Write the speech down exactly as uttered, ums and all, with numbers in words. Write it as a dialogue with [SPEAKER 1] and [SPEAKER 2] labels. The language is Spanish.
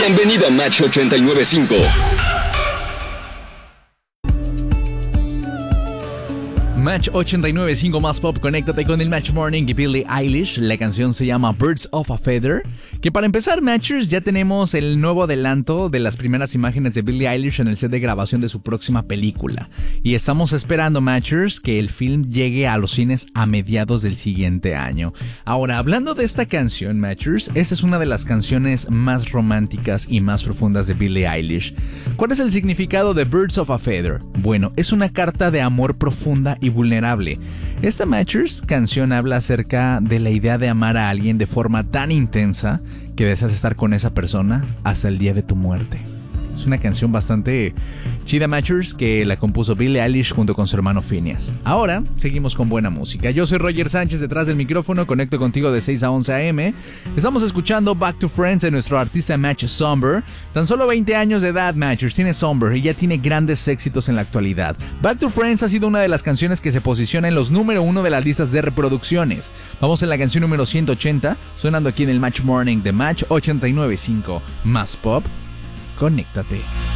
[SPEAKER 1] Bienvenido a Match ochenta y nueve punto cinco.
[SPEAKER 2] Match ochenta y nueve punto cinco más pop, conéctate con el Match Morning y Billie Eilish. La canción se llama Birds of a Feather. Que para empezar, Matchers, ya tenemos el nuevo adelanto de las primeras imágenes de Billie Eilish en el set de grabación de su próxima película. Y estamos esperando, Matchers, que el film llegue a los cines a mediados del siguiente año. Ahora, hablando de esta canción, Matchers, esta es una de las canciones más románticas y más profundas de Billie Eilish. ¿Cuál es el significado de Birds of a Feather? Bueno, es una carta de amor profunda y vulnerable. Esta Matchers canción habla acerca de la idea de amar a alguien de forma tan intensa que deseas estar con esa persona hasta el día de tu muerte. Es una canción bastante chida, Matchers, que la compuso Billie Eilish junto con su hermano Phineas. Ahora, seguimos con buena música. Yo soy Roger Sánchez, detrás del micrófono, conecto contigo de seis a once a eme. Estamos escuchando Back to Friends de nuestro artista Match Somber. Tan solo veinte años de edad, Matchers, tiene Somber y ya tiene grandes éxitos en la actualidad. Back to Friends ha sido una de las canciones que se posiciona en los número uno de las listas de reproducciones. Vamos en la canción número ciento ochenta, sonando aquí en el Match Morning de Match ochenta y nueve punto cinco. Más pop, conéctate.